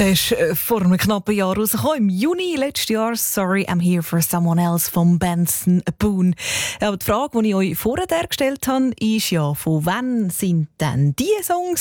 Der ist vor einem knappen Jahr rausgekommen, im Juni letztes Jahr. «Sorry, I'm Here for Someone Else» von Benson Boone. Aber die Frage, die ich euch vorher gestellt habe, ist ja, von wann sind denn diese Songs?